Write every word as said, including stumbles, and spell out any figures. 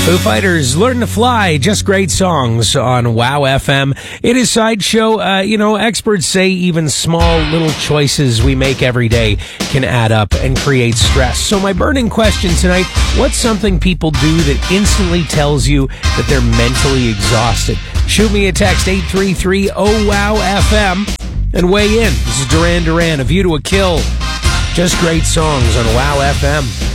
Foo Fighters, Learn to Fly, just great songs on Wow F M. It is Sideshow. Uh, you know, experts say even small little choices we make every day can add up and create stress. So my burning question tonight, what's something people do that instantly tells you that they're mentally exhausted? Shoot me a text, eight three three, O W O W F M, and weigh in. This is Duran Duran, A View to a Kill. Just great songs on Wow F M.